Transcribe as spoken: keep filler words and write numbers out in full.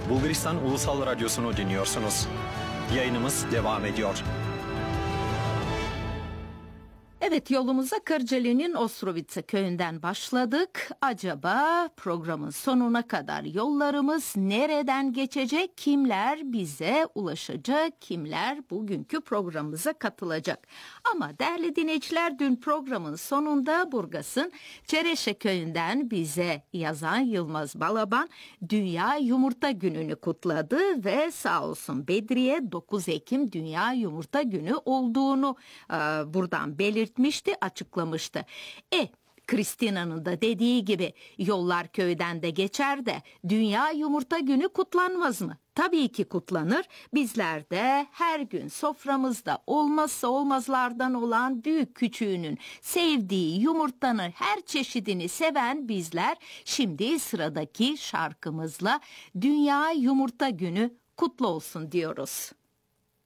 Bulgaristan Ulusal Radyosu'nu dinliyorsunuz. Yayınımız devam ediyor. Evet, yolumuza Kırcaali'nin Ostrovica köyünden başladık. Acaba programın sonuna kadar yollarımız nereden geçecek? Kimler bize ulaşacak? Kimler bugünkü programımıza katılacak? Ama değerli dinleyiciler, dün programın sonunda Burgas'ın Çereşe köyünden bize yazan Yılmaz Balaban Dünya Yumurta Günü'nü kutladı ve sağ olsun Bedriye dokuz Ekim Dünya Yumurta Günü olduğunu e, buradan belirtmişti, açıklamıştı. E Kristina'nın da dediği gibi yollar köyden de geçer de Dünya Yumurta Günü kutlanmaz mı? Tabii ki kutlanır. Bizler de her gün soframızda olmazsa olmazlardan olan büyük küçüğünün sevdiği yumurtanın her çeşidini seven bizler şimdi sıradaki şarkımızla Dünya Yumurta Günü kutlu olsun diyoruz.